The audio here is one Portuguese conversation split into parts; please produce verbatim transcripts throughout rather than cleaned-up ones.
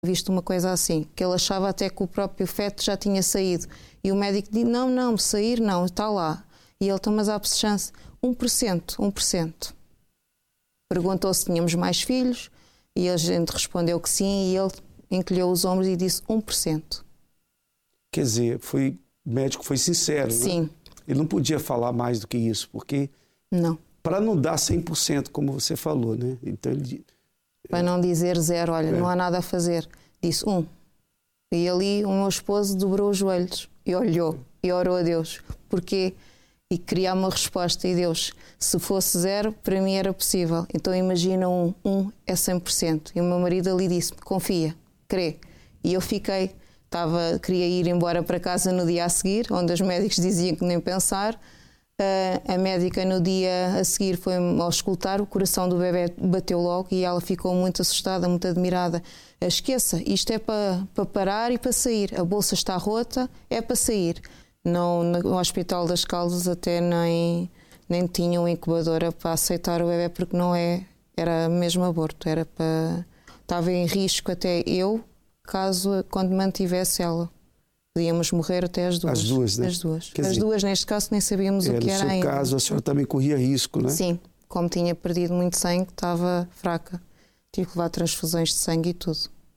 Visto uma coisa assim, que ele achava até que o próprio feto já tinha saído. E o médico disse, não, não, sair não, está lá. E ele, então, mas há chance, um por cento, um por cento. Perguntou se tínhamos mais filhos, e a gente respondeu que sim, e ele encolheu os ombros e disse um por cento. Quer dizer, foi, o médico foi sincero, sim. Né? Ele não podia falar mais do que isso, porque... Não. Para não dar cem por cento, como você falou, né? Então ele... Para não dizer zero, olha, é. não há nada a fazer. Disse um. E ali o meu esposo dobrou os joelhos e olhou e orou a Deus. Porquê? E queria uma resposta. E Deus, se fosse zero, para mim era possível. Então imagina um, um é cem por cento. E o meu marido ali disse, confia, crê. E eu fiquei, estava, queria ir embora para casa no dia a seguir, onde os médicos diziam que nem pensar. A médica no dia a seguir foi ao escutar, o coração do bebê bateu logo e ela ficou muito assustada, muito admirada. Esqueça, isto é para, para parar e para sair. A bolsa está rota, é para sair. Não, no Hospital das Caldas até nem, nem tinham incubadora para aceitar o bebê porque não é, era mesmo aborto. Era para, estava em risco até eu, caso quando mantivesse ela. Podíamos morrer até as duas. As duas, né? As duas. Quer as dizer, duas, neste caso, nem sabíamos é, o que era ainda. No seu caso, a senhora também corria risco, né? Sim, como tinha perdido muito sangue, estava fraca. Tive que levar transfusões de sangue e tudo.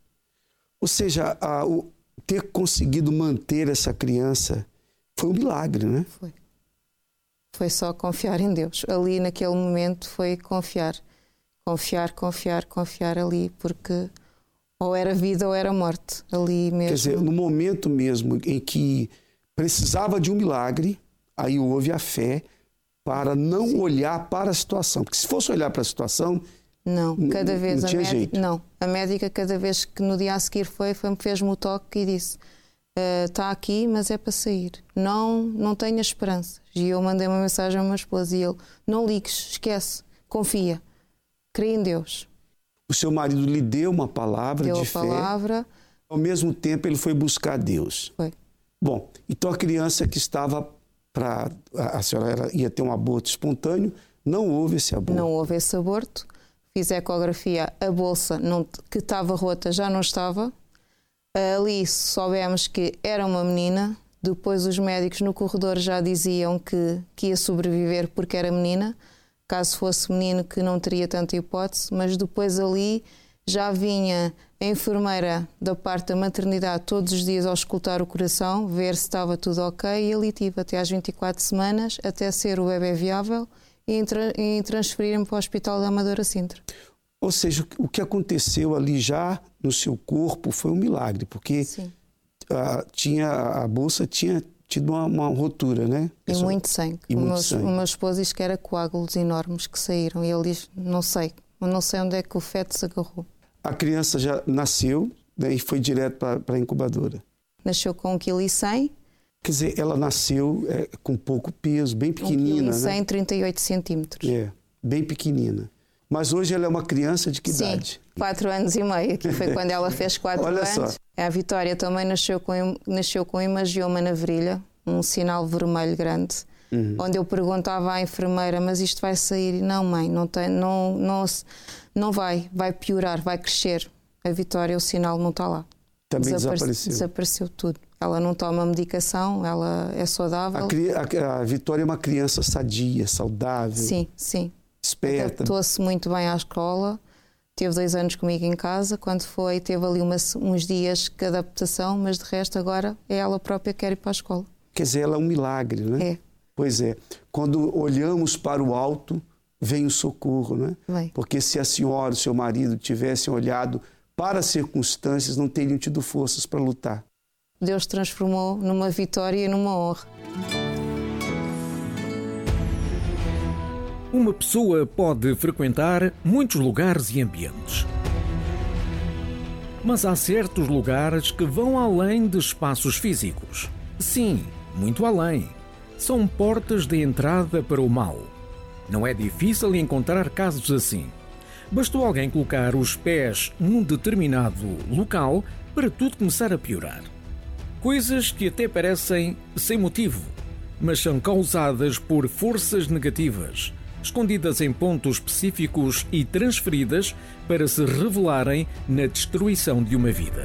Ou seja, a, o, ter conseguido manter essa criança foi um milagre, né? Foi. Foi só confiar em Deus. Ali, naquele momento, foi confiar. Confiar, confiar, confiar ali, porque... Ou era vida ou era morte, ali mesmo. Quer dizer, no momento mesmo em que precisava de um milagre, aí houve a fé para não Sim. olhar para a situação. Porque se fosse olhar para a situação, não, cada vez não a tinha médica, jeito. Não, a médica cada vez que no dia a seguir foi, foi fez-me o toque e disse, está uh, aqui, mas é para sair. Não, não tenha esperanças. E eu mandei uma mensagem ao meu esposo e ele, não ligues, esquece, confia, crê em Deus. O seu marido lhe deu uma palavra deu de fé. Palavra. Ao mesmo tempo, ele foi buscar Deus. Foi. Bom, então a criança que estava para... A senhora era, ia ter um aborto espontâneo, não houve esse aborto. Não houve esse aborto. Fiz a ecografia, a bolsa não, que estava rota já não estava. Ali soubemos que era uma menina. Depois os médicos no corredor já diziam que, que ia sobreviver porque era menina. Caso fosse menino que não teria tanta hipótese, mas depois ali já vinha a enfermeira da parte da maternidade todos os dias ao escutar o coração, ver se estava tudo ok, e ali tive até às vinte e quatro semanas, até ser o bebê viável e, tra e transferir-me para o Hospital da Amadora Sintra. Ou seja, o que aconteceu ali já no seu corpo foi um milagre, porque a, tinha, a bolsa tinha tido uma, uma rotura, né? E Essa... muito sangue. E o, muito meu, sangue. o meu esposo diz que era coágulos enormes que saíram. E ele diz, não sei, eu não sei onde é que o feto se agarrou. A criança já nasceu, né, e foi direto para a incubadora. Nasceu com um vírgula cem quilos. Quer dizer, ela nasceu é, com pouco peso, bem pequenina. um vírgula cem, né? trinta e oito centímetros. É, bem pequenina. Mas hoje ela é uma criança de que Sim, idade? quatro anos e meio, que foi quando ela fez quatro Olha anos. Só. A Vitória também nasceu com, nasceu com hemangioma na virilha, um sinal vermelho grande, uhum. onde eu perguntava à enfermeira, mas isto vai sair? Não, mãe, não, tem, não, não, não vai, vai piorar, vai crescer. A Vitória, o sinal não está lá. Também Desapare desapareceu. Desapareceu tudo. Ela não toma medicação, ela é saudável. A, a, a Vitória é uma criança sadia, saudável. Sim, sim. Esperta. Adaptou-se muito bem à escola. Teve dois anos comigo em casa. Quando foi, teve ali umas, uns dias de adaptação, mas de resto agora é ela própria que quer ir para a escola. Quer dizer, ela é um milagre, né? É. Pois é. Quando olhamos para o alto, vem o socorro, né? Vem. Porque se a senhora e o seu marido tivessem olhado para as circunstâncias, não teriam tido forças para lutar. Deus transformou numa vitória e numa honra. Uma pessoa pode frequentar muitos lugares e ambientes. Mas há certos lugares que vão além de espaços físicos. Sim, muito além. São portas de entrada para o mal. Não é difícil encontrar casos assim. Bastou alguém colocar os pés num determinado local para tudo começar a piorar. Coisas que até parecem sem motivo, mas são causadas por forças negativas, escondidas em pontos específicos e transferidas para se revelarem na destruição de uma vida.